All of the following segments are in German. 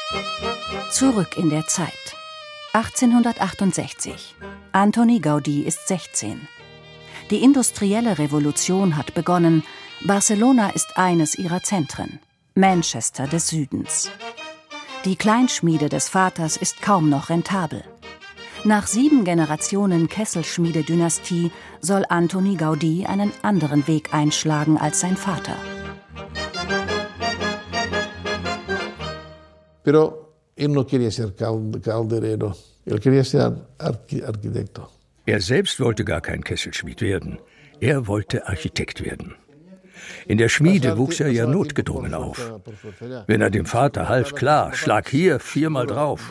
Zurück in der Zeit. 1868. Antoni Gaudí ist 16. Die industrielle Revolution hat begonnen. Barcelona ist eines ihrer Zentren. Manchester des Südens. Die Kleinschmiede des Vaters ist kaum noch rentabel. Nach 7 Generationen Kesselschmiede-Dynastie soll Antoni Gaudí einen anderen Weg einschlagen als sein Vater. Pero él no quería ser calderero, él quería ser arquitecto. Er selbst wollte gar kein Kesselschmied werden. Er wollte Architekt werden. In der Schmiede wuchs er ja notgedrungen auf. Wenn er dem Vater half, klar, schlag hier 4-mal drauf.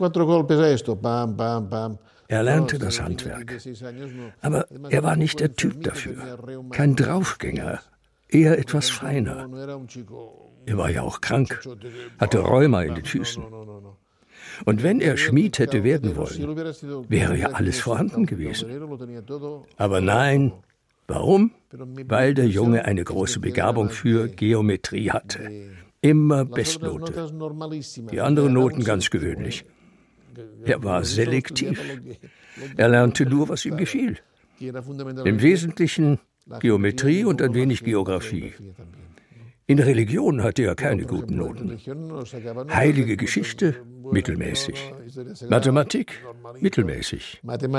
Er lernte das Handwerk. Aber er war nicht der Typ dafür. Kein Draufgänger, eher etwas feiner. Er war ja auch krank, hatte Rheuma in den Füßen. Und wenn er Schmied hätte werden wollen, wäre ja alles vorhanden gewesen. Aber nein. Warum? Weil der Junge eine große Begabung für Geometrie hatte. Immer Bestnote. Die anderen Noten ganz gewöhnlich. Er war selektiv. Er lernte nur, was ihm gefiel. Im Wesentlichen Geometrie und ein wenig Geografie. In Religion hatte er keine guten Noten. Heilige Geschichte? Mittelmäßig. Mathematik? Mittelmäßig.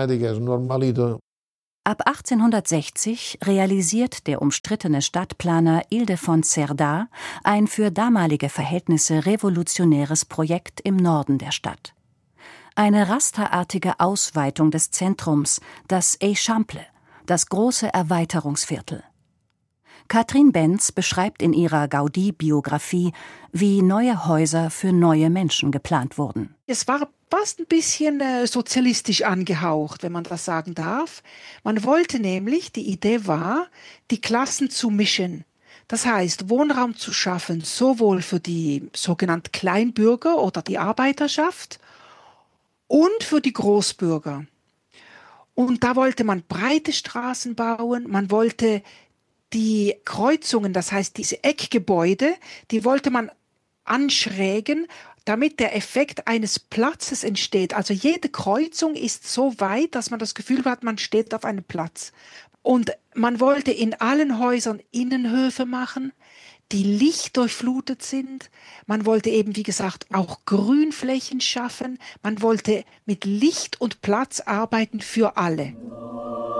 Ab 1860 realisiert der umstrittene Stadtplaner Ildefons Cerdà ein für damalige Verhältnisse revolutionäres Projekt im Norden der Stadt. Eine rasterartige Ausweitung des Zentrums, das Eixample, das große Erweiterungsviertel. Katrin Benz beschreibt in ihrer Gaudí-Biografie, wie neue Häuser für neue Menschen geplant wurden. Es war fast ein bisschen sozialistisch angehaucht, wenn man das sagen darf. Man wollte nämlich, die Idee war, die Klassen zu mischen. Das heißt, Wohnraum zu schaffen, sowohl für die sogenannten Kleinbürger oder die Arbeiterschaft und für die Großbürger. Und da wollte man breite Straßen bauen, man wollte die Kreuzungen, das heißt diese Eckgebäude, die wollte man anschrägen, damit der Effekt eines Platzes entsteht. Also jede Kreuzung ist so weit, dass man das Gefühl hat, man steht auf einem Platz. Und man wollte in allen Häusern Innenhöfe machen, die lichtdurchflutet sind. Man wollte eben, wie gesagt, auch Grünflächen schaffen. Man wollte mit Licht und Platz arbeiten für alle.